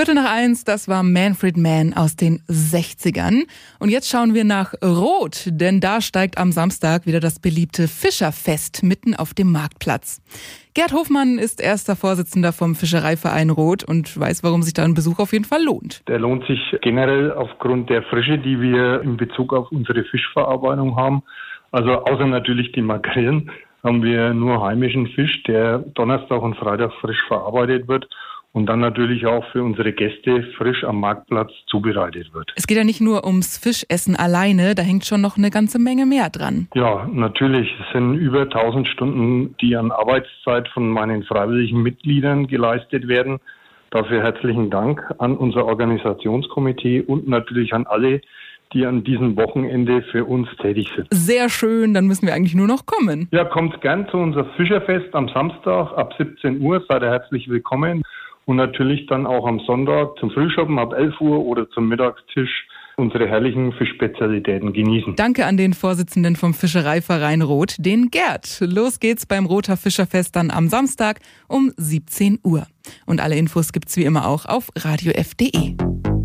1:15, das war Manfred Mann aus den 60ern. Und jetzt schauen wir nach Roth, denn da steigt am Samstag wieder das beliebte Fischerfest mitten auf dem Marktplatz. Gerd Hofmann ist erster Vorsitzender vom Fischereiverein Roth und weiß, warum sich da ein Besuch auf jeden Fall lohnt. Der lohnt sich generell aufgrund der Frische, die wir in Bezug auf unsere Fischverarbeitung haben. Also außer natürlich die Makrelen haben wir nur heimischen Fisch, der Donnerstag und Freitag frisch verarbeitet wird und dann natürlich auch für unsere Gäste frisch am Marktplatz zubereitet wird. Es geht ja nicht nur ums Fischessen alleine, da hängt schon noch eine ganze Menge mehr dran. Ja, natürlich. Es sind über 1000 Stunden, die an Arbeitszeit von meinen freiwilligen Mitgliedern geleistet werden. Dafür herzlichen Dank an unser Organisationskomitee und natürlich an alle, die an diesem Wochenende für uns tätig sind. Sehr schön, dann müssen wir eigentlich nur noch kommen. Ja, kommt gern zu unser Fischerfest am Samstag ab 17 Uhr, seid ihr herzlich willkommen. Und natürlich dann auch am Sonntag zum Frühschoppen ab 11 Uhr oder zum Mittagstisch unsere herrlichen Fischspezialitäten genießen. Danke an den Vorsitzenden vom Fischereiverein Roth, den Gerd. Los geht's beim Rother Fischerfest dann am Samstag um 17 Uhr. Und alle Infos gibt's wie immer auch auf radiof.de.